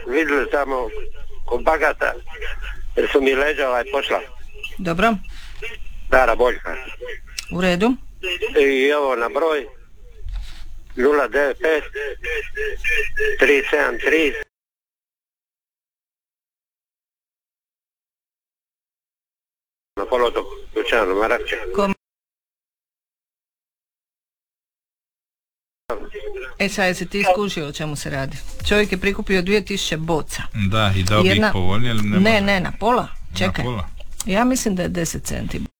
vidjeli tamo kod Bagata, jer su mi leđa pošla. Dobro. Dara Boljka. U redu. I ovo na broj 095 373 na polotok Lučanu Marakće. Sad jesi ti skužio o čemu se radi. Čovjek je prikupio 2000 boca. Da, i dao bi ih po volji, ali ne, na pola. Čekaj. Na pola. Ja mislim da je 10 centi.